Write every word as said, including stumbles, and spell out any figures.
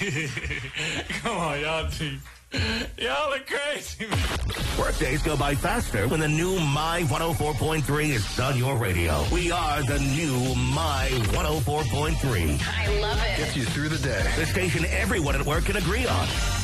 Come on, y'all team. Y'all are crazy, man. Workdays go by faster when the new My one oh four point three is on your radio. We are the new My one oh four point three. I love it. Gets you through the day. The station everyone at work can agree on.